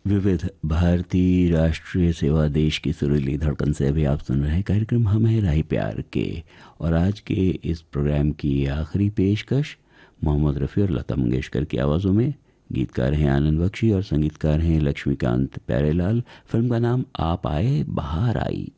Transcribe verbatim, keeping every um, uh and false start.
विविध भारतीय राष्ट्रीय सेवा देश की सुरीली धड़कन से अभी आप सुन रहे हैं कार्यक्रम हम है राही प्यार के। और आज के इस प्रोग्राम की आखिरी पेशकश मोहम्मद रफ़ी और लता मंगेशकर की आवाज़ों में। गीतकार हैं आनंद बख्शी और संगीतकार हैं लक्ष्मीकांत प्यारेलाल। फिल्म का नाम आप आए बहार आई।